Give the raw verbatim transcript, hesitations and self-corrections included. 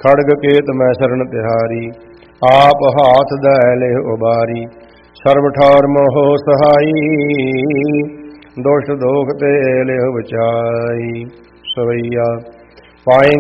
ਖੜਗ ਕੇਤ ਮੈਂ ਸਰਣ ਤਿਹਾਰੀ। ਆਪ ਹਾਥ ਦੈ ਲਿਹੁ ਉਬਾਰੀ, ਸਰਬ ਠਾਰ ਮੋਹ ਸਹਾਈ। ਦੁਸ਼ਟ ਦੋਖ ਤੇ ਲਿਹੁ ਬਚਾਈ। ਸਵਈਆ। ਪਾਏ